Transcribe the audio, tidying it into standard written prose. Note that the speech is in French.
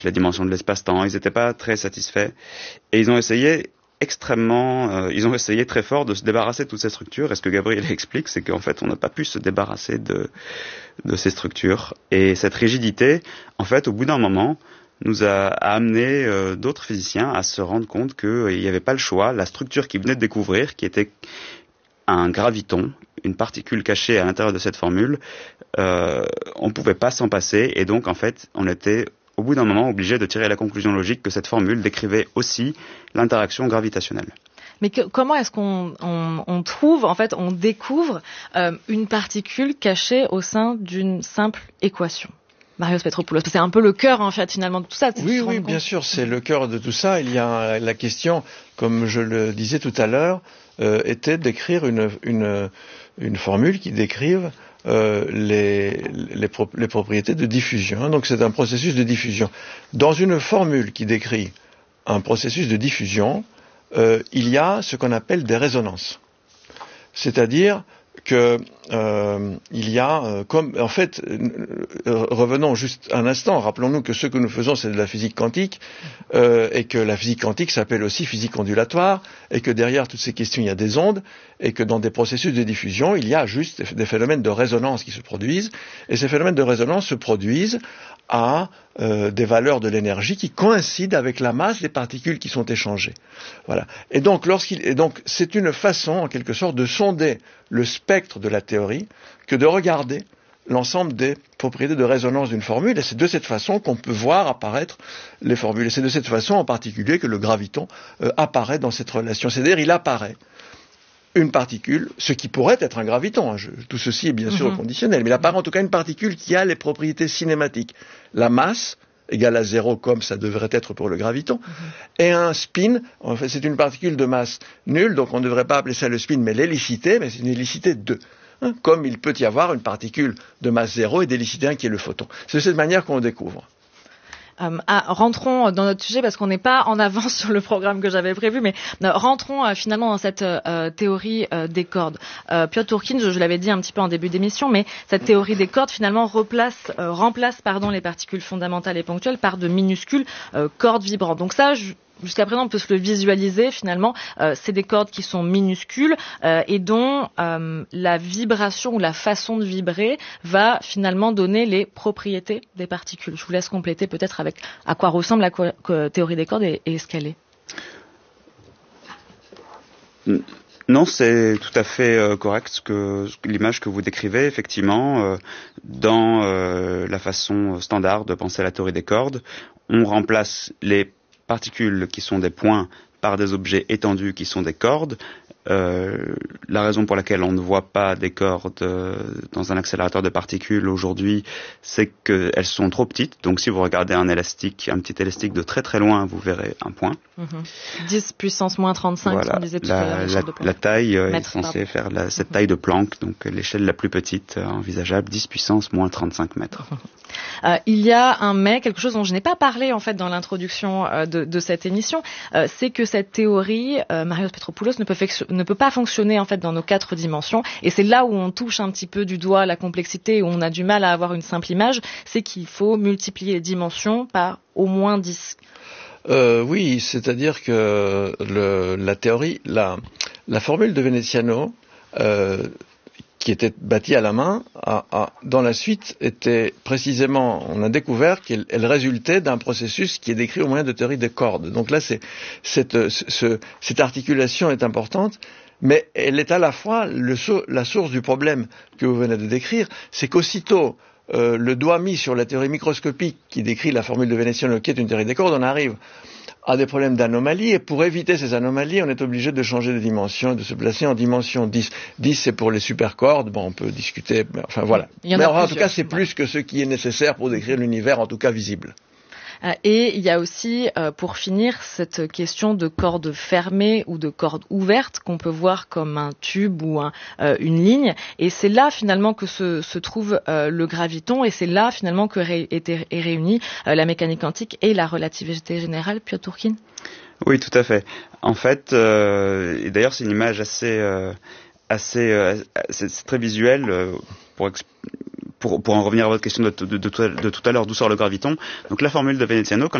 la dimension de l'espace-temps. Ils n'étaient pas très satisfaits. Et ils ont essayé très fort de se débarrasser de toutes ces structures. Et ce que Gabriel explique, c'est qu'en fait, on n'a pas pu se débarrasser de ces structures. Et cette rigidité, en fait, au bout d'un moment, nous a amené d'autres physiciens à se rendre compte qu'il n'y avait pas le choix. La structure qu'ils venaient de découvrir, qui était un graviton, une particule cachée à l'intérieur de cette formule, on ne pouvait pas s'en passer. Et donc, en fait, on était au bout d'un moment obligé de tirer la conclusion logique que cette formule décrivait aussi l'interaction gravitationnelle. Mais comment est-ce qu'on trouve, en fait, on découvre une particule cachée au sein d'une simple équation? Marios Petropoulos, c'est un peu le cœur, en fait, finalement, de tout ça. Oui, bien sûr, c'est le cœur de tout ça. Il y a la question, comme je le disais tout à l'heure, était d'écrire une formule qui décrive les propriétés de diffusion. Donc c'est un processus de diffusion. Dans une formule qui décrit un processus de diffusion, il y a ce qu'on appelle des résonances. C'est-à-dire que il y a revenons juste un instant, rappelons-nous que ce que nous faisons c'est de la physique quantique et que la physique quantique s'appelle aussi physique ondulatoire et que derrière toutes ces questions il y a des ondes et que dans des processus de diffusion il y a juste des phénomènes de résonance qui se produisent et ces phénomènes de résonance se produisent à des valeurs de l'énergie qui coïncident avec la masse des particules qui sont échangées. Voilà. Et donc c'est une façon en quelque sorte de sonder le spectre de la théorie que de regarder l'ensemble des propriétés de résonance d'une formule, et c'est de cette façon qu'on peut voir apparaître les formules. Et c'est de cette façon en particulier que le graviton apparaît dans cette relation. C'est-à-dire, il apparaît une particule, ce qui pourrait être un graviton, tout ceci est bien sûr conditionnel, mais il apparaît en tout cas une particule qui a les propriétés cinématiques. La masse égale à 0 comme ça devrait être pour le graviton, et un spin, en fait c'est une particule de masse nulle, donc on ne devrait pas appeler ça le spin, mais l'hélicité, mais c'est une hélicité 2. Comme il peut y avoir une particule de masse 0 et d'hélicité 1 qui est le photon. C'est de cette manière qu'on découvre. Rentrons dans notre sujet parce qu'on n'est pas en avance sur le programme que j'avais prévu, mais rentrons finalement dans cette théorie des cordes. Piotr Turkin, je l'avais dit un petit peu en début d'émission, mais cette théorie des cordes finalement remplace les particules fondamentales et ponctuelles par de minuscules cordes vibrantes. Donc ça, jusqu'à présent, on peut se le visualiser finalement. C'est des cordes qui sont minuscules et dont la vibration ou la façon de vibrer va finalement donner les propriétés des particules. Je vous laisse compléter peut-être avec à quoi ressemble la théorie des cordes et ce qu'elle est. Non, c'est tout à fait correct l'image que vous décrivez. Effectivement, dans la façon standard de penser à la théorie des cordes, on remplace les particules qui sont des points par des objets étendus qui sont des cordes. La raison pour laquelle on ne voit pas des cordes dans un accélérateur de particules aujourd'hui, c'est qu'elles sont trop petites. Donc si vous regardez un petit élastique de très très loin, vous verrez un point. 10 puissance moins 35, voilà, on disait tout à l'heure. La taille est censée faire cette taille de Planck, donc l'échelle la plus petite envisageable, 10 puissance moins 35 mètres. Il y a quelque chose dont je n'ai pas parlé en fait dans l'introduction de cette émission, c'est que cette théorie, Marios Petropoulos, ne peut pas fonctionner en fait dans nos 4 dimensions, et c'est là où on touche un petit peu du doigt la complexité, où on a du mal à avoir une simple image, c'est qu'il faut multiplier les dimensions par au moins 10. Oui, c'est-à-dire que la théorie, la formule de Veneziano, qui était bâtie à la main, dans la suite était précisément, on a découvert qu'elle résultait d'un processus qui est décrit au moyen de théorie des cordes. Donc là, cette articulation est importante, mais elle est à la fois la source du problème que vous venez de décrire, c'est qu'aussitôt le doigt mis sur la théorie microscopique qui décrit la formule de Veneziano, qui est une théorie des cordes, on arrive à des problèmes d'anomalie, et pour éviter ces anomalies, on est obligé de changer de dimension, de se placer en dimension 10. 10, c'est pour les supercordes, bon, on peut discuter, mais enfin voilà. Mais en tout cas, c'est plus que ce qui est nécessaire pour décrire l'univers, en tout cas visible. Et il y a aussi, pour finir, cette question de cordes fermées ou de cordes ouvertes qu'on peut voir comme un tube ou une ligne. Et c'est là finalement que se trouve le graviton, et c'est là finalement que est réunie la mécanique quantique et la relativité générale. Piotr Turkin. Oui, tout à fait. En fait, et d'ailleurs c'est une image c'est très visuelle pour en revenir à votre question de tout à l'heure, d'où sort le graviton. Donc la formule de Veneziano, quand